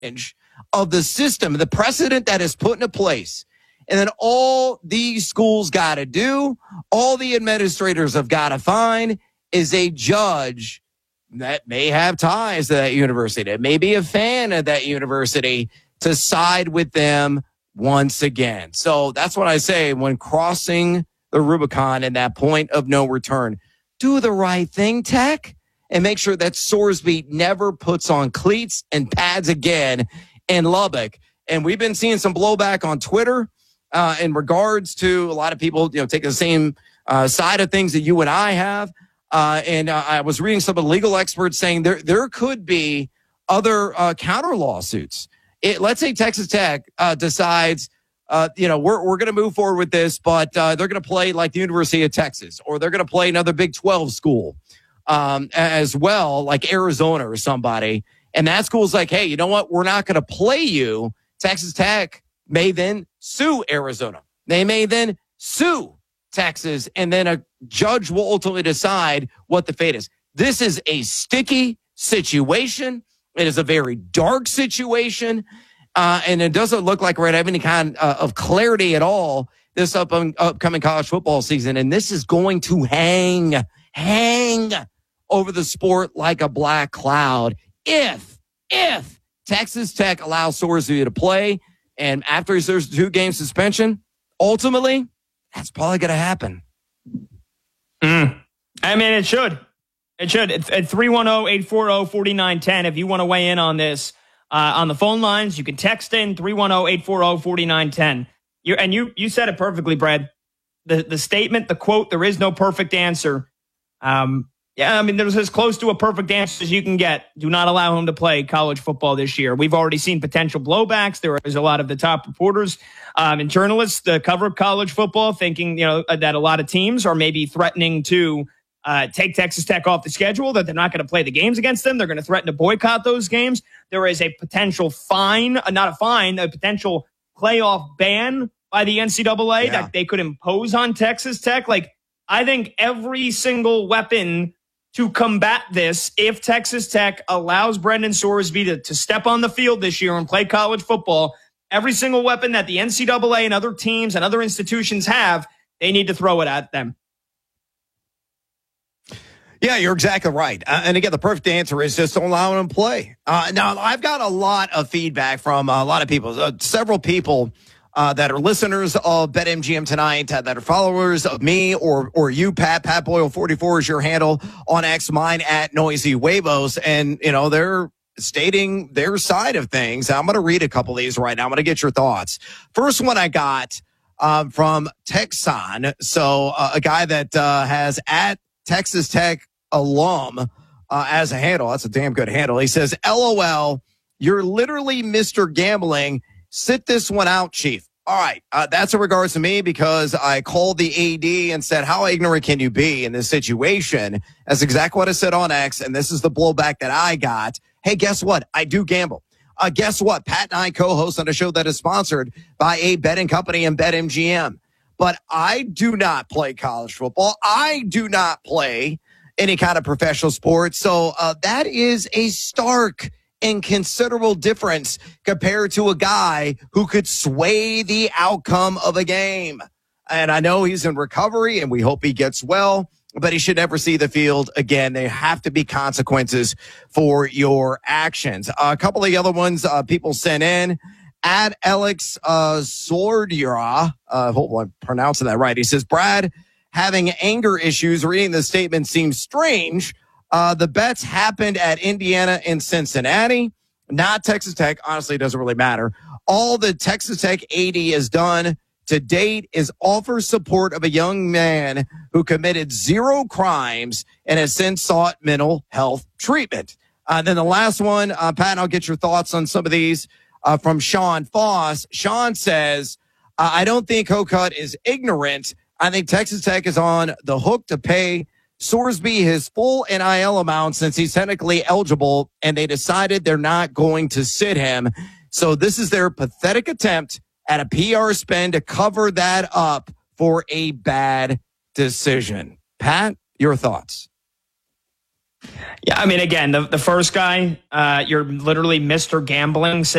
of the system, the precedent that is put into place. And then all these schools got to do, all the administrators have got to find is a judge that may have ties to that university, that may be a fan of that university, to side with them once again. So that's what I say when crossing the Rubicon and that point of no return. Do the right thing, Tech, and make sure that Sorsby never puts on cleats and pads again in Lubbock. And we've been seeing some blowback on Twitter in regards to a lot of people, taking the same side of things that you and I have. And I was reading some of the legal experts saying there could be other counter lawsuits. Let's say Texas Tech decides, we're going to move forward with this, but they're going to play like the University of Texas, or they're going to play another Big 12 school as well, like Arizona or somebody. And that school's like, hey, you know what? We're not going to play you. Texas Tech may then sue Arizona. They may then sue Texas, and then a judge will ultimately decide what the fate is. This is a sticky situation. It is a very dark situation, and it doesn't look like we're going to have any kind of clarity at all this upcoming college football season. And this is going to hang over the sport like a black cloud if Texas Tech allows Sorsby to play, and after his 2-game suspension, ultimately, that's probably going to happen. I mean, it should. It should. It's at 310-840-4910. If you want to weigh in on this on the phone lines, you can text in 310-840-4910. You said it perfectly, Brad. The statement, the quote, there is no perfect answer. There's as close to a perfect answer as you can get. Do not allow him to play college football this year. We've already seen potential blowbacks. There is a lot of the top reporters and journalists that cover college football thinking, that a lot of teams are maybe threatening to take Texas Tech off the schedule, that they're not going to play the games against them. They're going to threaten to boycott those games. There is a potential a potential playoff ban by the NCAA that they could impose on Texas Tech. I think every single weapon to combat this, if Texas Tech allows Brendan Sorsby to step on the field this year and play college football, every single weapon that the NCAA and other teams and other institutions have, they need to throw it at them. Yeah, you're exactly right. And again, the perfect answer is just don't allow him to play. Now, I've got a lot of feedback from a lot of people, several people that are listeners of BetMGM tonight, that are followers of me or you, Pat. Pat Boyle 44 is your handle on X, mine at Noisy Huevos. And, they're stating their side of things. I'm going to read a couple of these right now. I'm going to get your thoughts. First one I got from Texan. So a guy that has at Texas Tech alum as a handle. That's a damn good handle. He says, LOL, you're literally Mr. Gambling. Sit this one out, Chief. All right. That's in regards to me because I called the AD and said, how ignorant can you be in this situation? That's exactly what I said on X, and this is the blowback that I got. Hey, guess what? I do gamble. Guess what? Pat and I co-host on a show that is sponsored by a betting company and BetMGM. But I do not play college football. I do not play any kind of professional sport. So that is a stark and considerable difference compared to a guy who could sway the outcome of a game. And I know he's in recovery and we hope he gets well, but he should never see the field again. There have to be consequences for your actions. A couple of the other ones people sent in. At Alex Sordura, hope I'm pronouncing that right. He says, Brad, having anger issues, reading the statement seems strange. The bets happened at Indiana and Cincinnati, not Texas Tech. Honestly, it doesn't really matter. All the Texas Tech AD has done to date is offer support of a young man who committed 0 crimes and has since sought mental health treatment. Then the last one, Pat, I'll get your thoughts on some of these from Sean Foss. Sean says, I don't think Hokut is ignorant. I think Texas Tech is on the hook to pay Sorsby his full NIL amount since he's technically eligible, and they decided they're not going to sit him. So this is their pathetic attempt at a PR spend to cover that up for a bad decision. Pat, your thoughts? Yeah, I mean, again, the first guy, you're literally Mr. Gambling